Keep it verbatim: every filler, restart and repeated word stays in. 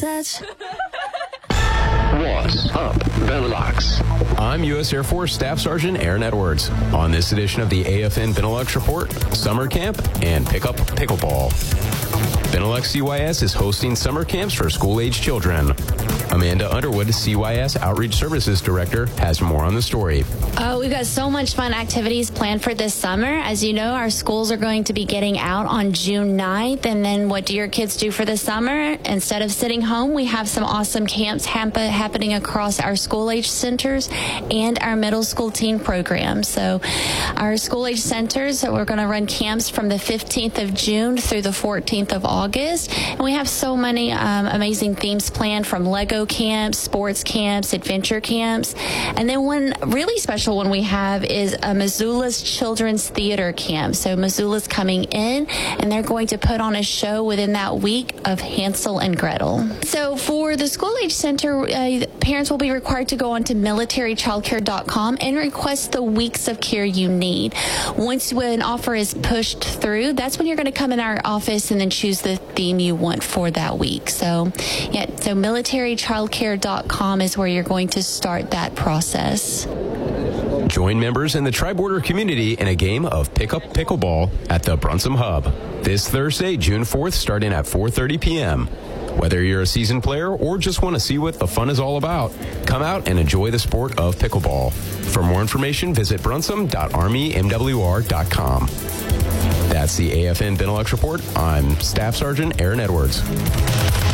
Touch. What's up, Benelux? I'm U S Air Force Staff Sergeant Aaron Edwards. On this edition of the A F N Benelux Report, Summer Camp and Pick Up Pickleball. Benelux C Y S is hosting summer camps for school-age children. Amanda Underwood, C Y S Outreach Services Director, has more on the story. Oh, we've got so much fun activities planned for this summer. As you know, our schools are going to be getting out on June ninth. And then what do your kids do for the summer? Instead of sitting home, we have some awesome camps hap- happening across our school-age centers and our middle school teen programs. So our school-age centers, we're going to run camps from the fifteenth of June through the fourteenth of August. And we have so many um, amazing themes planned, from Lego camps, sports camps, adventure camps. And then one really special one we have is a Missoula's Children's Theater Camp. So Missoula's coming in, and they're going to put on a show within that week of Hansel and Gretel. So for the school age center, uh, parents will be required to go on to military childcare dot com and request the weeks of care you need. Once an offer is pushed through, that's when you're going to come in our office and then choose the theme you want for that week. So yeah, so military childcare dot com is where you're going to start that process. Join members in the Tri-Border community in a game of Pick-Up Pickleball at the Brunson Hub this Thursday, June fourth, starting at four thirty p.m. Whether you're a seasoned player or just want to see what the fun is all about, come out and enjoy the sport of pickleball. For more information, visit brunsum dot army m w r dot com. That's the A F N Benelux Report. I'm Staff Sergeant Aaron Edwards.